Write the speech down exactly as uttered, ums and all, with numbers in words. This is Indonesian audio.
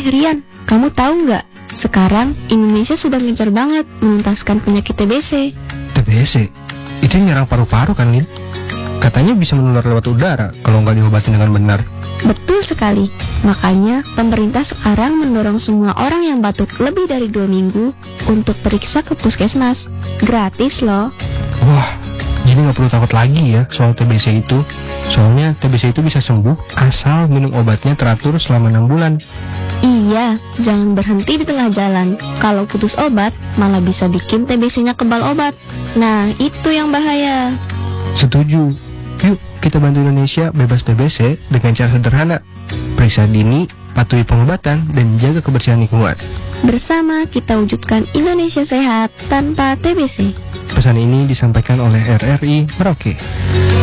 Eh Rian, kamu tahu nggak? Sekarang Indonesia sedang gencar banget menuntaskan penyakit T B C. T B C? Itu nyerang paru-paru kan, Lin? Katanya bisa menular lewat udara kalau nggak diobatin dengan benar. Betul sekali. Makanya pemerintah sekarang mendorong semua orang yang batuk lebih dari dua minggu untuk periksa ke puskesmas. Gratis loh. Wah, jadi nggak perlu takut lagi ya soal T B C itu. Soalnya T B C itu bisa sembuh asal minum obatnya teratur selama enam bulan. Iya, jangan berhenti di tengah jalan. Kalau putus obat, malah bisa bikin T B C-nya kebal obat. Nah, itu yang bahaya. Setuju. Yuk, kita bantu Indonesia bebas T B C dengan cara sederhana. Periksa dini, patuhi pengobatan, dan jaga kebersihan lingkungan. Bersama kita wujudkan Indonesia sehat tanpa T B C. Pesan ini disampaikan oleh R R I Merauke.